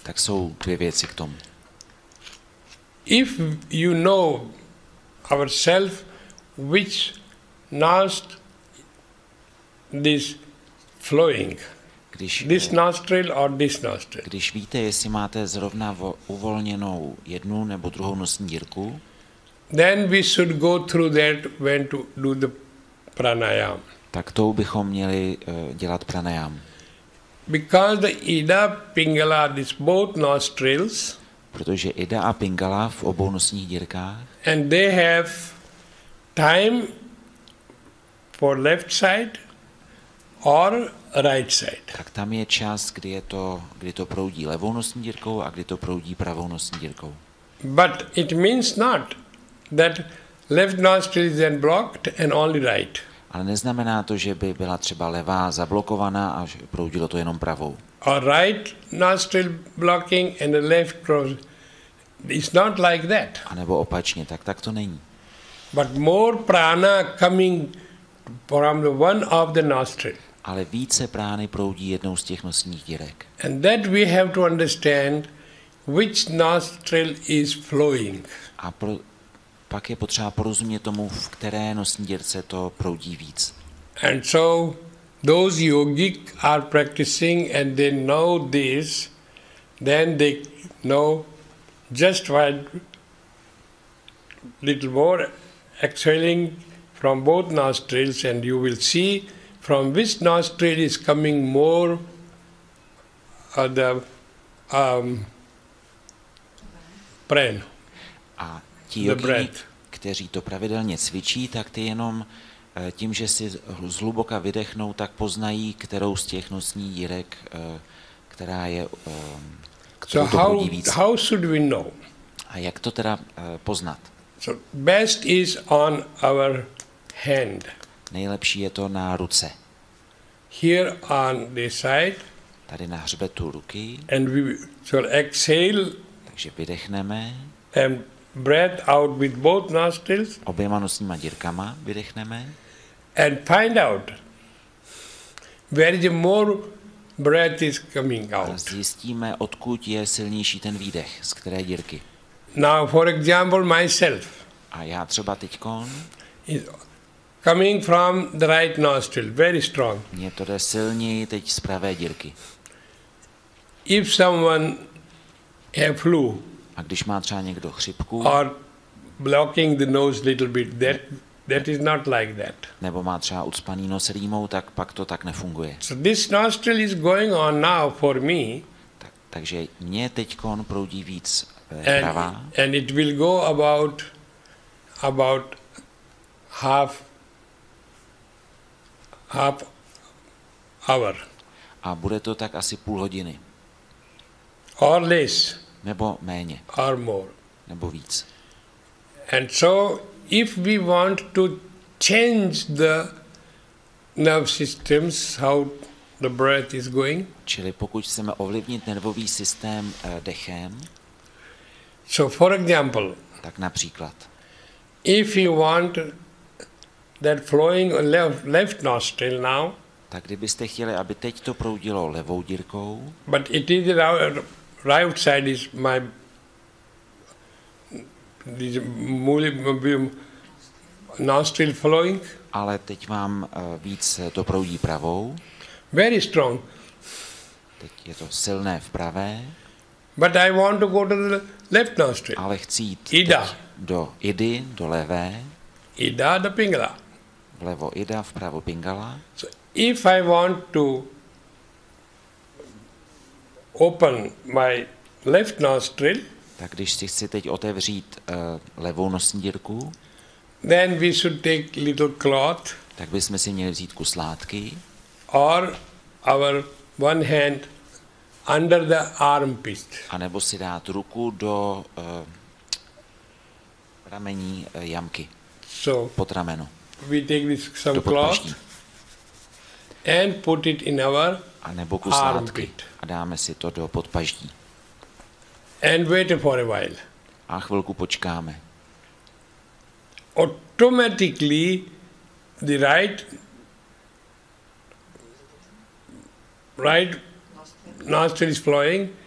tak jsou dvě věci k tomu. If you know ourself which nostril this flowing, this nostril or this nostril. Když víte, jestli máte zrovna uvolněnou jednu nebo druhou nosní dírku, then we should go through that when to do the pranayam. Tak tou bychom měli dělat pranayam. Because the Ida, Pingala, these both nostrils, protože Ida a Pingala v obou nosních dírkách, and they have time for left side or right side. Tak tam je čas, kdy to proudí levou nosní dírkou a kdy to proudí pravou nosní dírkou. But it means not that left nostril is then blocked and only right. Ale neznamená to, že by byla třeba levá zablokovaná a proudilo to jenom pravou. Or right nostril blocking and the left cross. It's not like that. A nebo opačně, tak to není. But more prana coming from the one of the nostril. Ale více prány proudí jednou z těch nosních dírek. And that we have to understand which nostril is flowing. A pak je potřeba porozumět tomu, v které nosní dírce to proudí víc. And so those yogic are practicing and they know this, then they know just while little more exhaling from both nostrils, and you will see from which nostril is coming more the prana. A ti jogini, kteří to pravidelně cvičí, tak ty jenom tím, že si zhluboka vydechnou, tak poznají, kterou z těch nosních dírek, která je, kterou to proudí víc. How should we know? A jak to teda poznat? So best is on our hand. Nejlepší je to na ruce. Here on the side. Tady na hřbetu ruky. And we shall exhale. Takže vydechneme. And breath out with both nostrils. Oběma nosníma dírkama vydechneme. And find out where the more breath is coming out. A zjistíme, odkud je silnější ten výdech, z které dírky. Now, for example, myself. A já třeba teďkon. Coming from the right nostril, very strong. Mně to jde silněji teď z pravé dírky. If someone have flu. A když má třeba někdo chřipku. Or blocking the nose little bit, that is not like that. Nebo má třeba ucpaný nos rýmou, tak pak to tak nefunguje. So this nostril is going on now for me. Takže mě teďkon proudí víc pravá. And it will go about half hour. A bude to tak asi půl hodiny. Or less. Nebo méně. Or more. Nebo víc. And so if we want to change the nerve systems, how the breath is going. Čili pokud chceme ovlivnit nervový systém dechem. So for example. Tak například. If you want that flowing left nostril now. Tak kdybyste chtěli, aby teď to proudilo levou dírkou. But it is right side is my nostril flowing. Ale teď vám víc to proudí pravou. Very strong. Teď je to silné v pravé. But I want to go to the left nostril. Ale chci jít do Idy, do levé. Ida, the Pingala. Vlevo Ida, vpravo Pingala. So if I want to open my left nostril, tak když si chci teď otevřít levou nosní dírku, then we should take little cloth, tak bychom si měli vzít kus látky, or our one hand under the armpit. A nebo si dát ruku do ramení jamky. So pod rameno. We take this some cloth and put it in our a nebo kus látky a dáme si to do podpaždí. And wait for a while. A chvilku počkáme. Automatically the right nostril is flowing